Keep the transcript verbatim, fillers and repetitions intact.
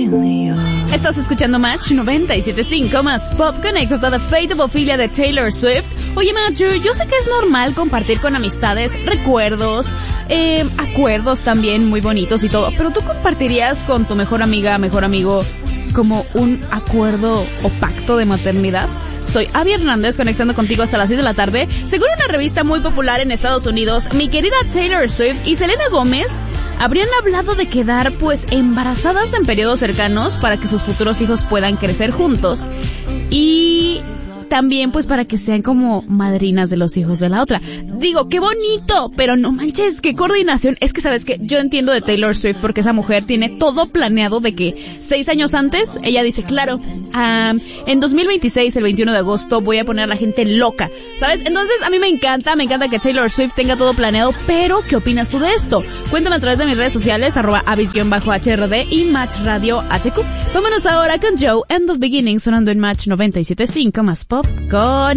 Estás escuchando Match noventa y siete punto cinco más Pop Connected a The Fate of Ophelia de Taylor Swift. Oye, Match, yo sé que es normal compartir con amistades recuerdos, eh, acuerdos también muy bonitos y todo, pero ¿tú compartirías con tu mejor amiga, mejor amigo, como un acuerdo o pacto de maternidad? Soy Abby Hernández, conectando contigo hasta las seis de la tarde. Según una revista muy popular en Estados Unidos, mi querida Taylor Swift y Selena Gómez habrían hablado de quedar pues embarazadas en periodos cercanos para que sus futuros hijos puedan crecer juntos. Y también pues para que sean como madrinas de los hijos de la otra. Digo, qué bonito, pero no manches, qué coordinación. Es que sabes que yo entiendo de Taylor Swift porque esa mujer tiene todo planeado de que seis años antes, ella dice, claro, um, en dos mil veintiséis, el veintiuno de agosto, voy a poner a la gente loca, ¿sabes? Entonces a mí me encanta, me encanta que Taylor Swift tenga todo planeado, pero ¿qué opinas tú de esto? Cuéntame a través de mis redes sociales, arroba avis-H R D y Match Radio H Q. Vámonos ahora con Joe and the Beginning, sonando en Match noventa y siete punto cinco más Pop con